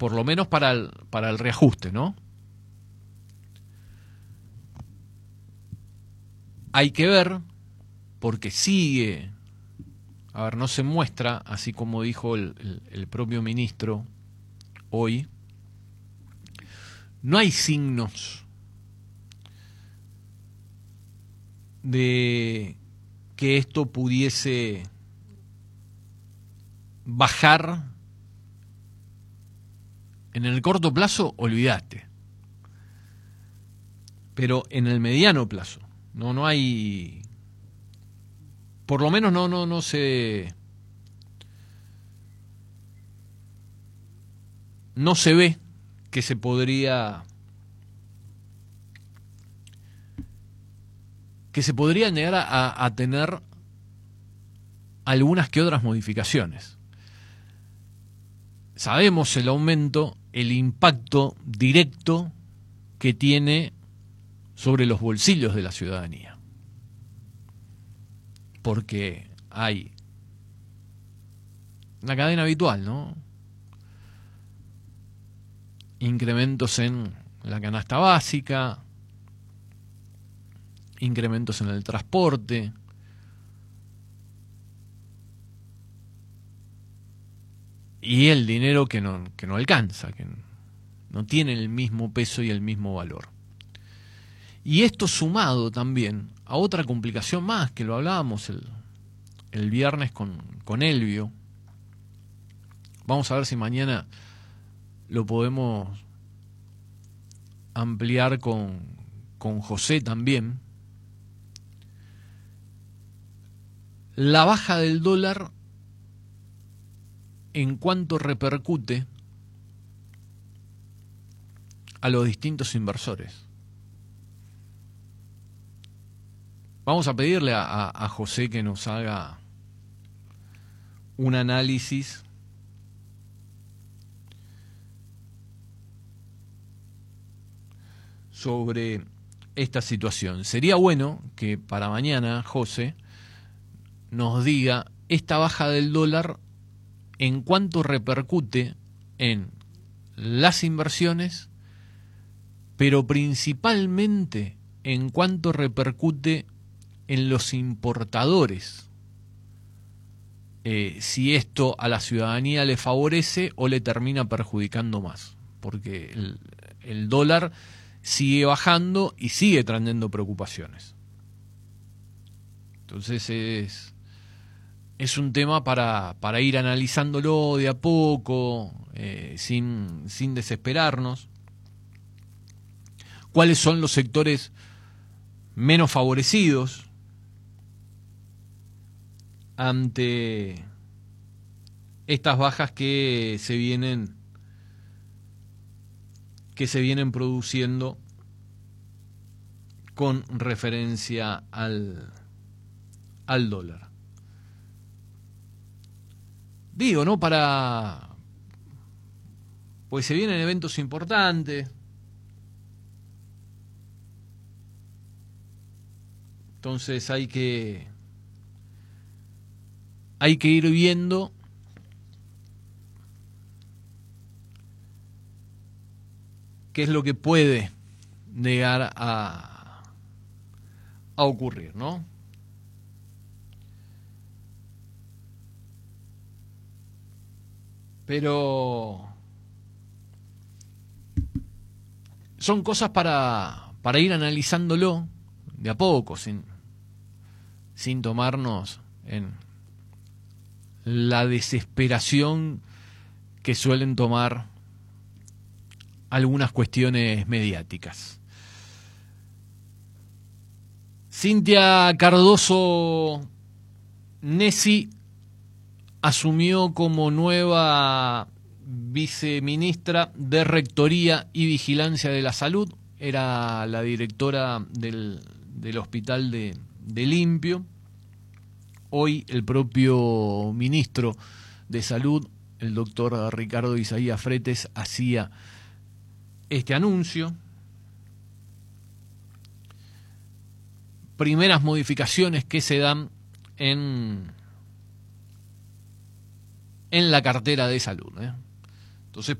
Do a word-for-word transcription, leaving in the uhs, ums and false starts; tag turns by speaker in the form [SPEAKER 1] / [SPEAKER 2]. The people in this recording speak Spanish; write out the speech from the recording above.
[SPEAKER 1] por lo menos para el, para el reajuste, ¿no? Hay que ver, porque sigue, a ver, no se muestra, así como dijo el, el, el propio ministro hoy, no hay signos de que esto pudiese bajar en el corto plazo, olvídate. Pero en el mediano plazo, no, no hay, por lo menos no, no, no se, no se ve que se podría, que se podría llegar a, a tener algunas que otras modificaciones. Sabemos el aumento, el impacto directo que tiene sobre los bolsillos de la ciudadanía. Porque hay una cadena habitual, ¿no? Incrementos en la canasta básica, incrementos en el transporte, y el dinero que no, que no alcanza, que no tiene el mismo peso y el mismo valor. Y esto sumado también a otra complicación más, que lo hablábamos el, el viernes con, con Elvio. Vamos a ver si mañana lo podemos ampliar con, con José también. La baja del dólar, en cuanto repercute a los distintos inversores. Vamos a pedirle a, a, a José que nos haga un análisis sobre esta situación. Sería bueno que para mañana José nos diga esta baja del dólar en cuanto repercute en las inversiones, pero principalmente en cuanto repercute en los importadores. Eh, si esto a la ciudadanía le favorece o le termina perjudicando más, porque el, el dólar sigue bajando y sigue trayendo preocupaciones. Entonces es, es un tema para, para ir analizándolo de a poco, eh, sin, sin desesperarnos. ¿Cuáles son los sectores menos favorecidos ante estas bajas que se vienen que se vienen produciendo con referencia al, al dólar? Digo, ¿no? Para... pues se vienen eventos importantes. Entonces hay que hay que ir viendo qué es lo que puede llegar a, a ocurrir, ¿no? Pero son cosas para, para ir analizándolo de a poco, sin, sin tomarnos en la desesperación que suelen tomar algunas cuestiones mediáticas. Cintia Cardoso Nessi asumió como nueva viceministra de Rectoría y Vigilancia de la Salud. Era la directora del, del Hospital de, de Limpio. Hoy el propio ministro de Salud, el doctor Ricardo Isaías Fretes, hacía este anuncio. Primeras modificaciones que se dan en, en la cartera de salud, ¿eh? Entonces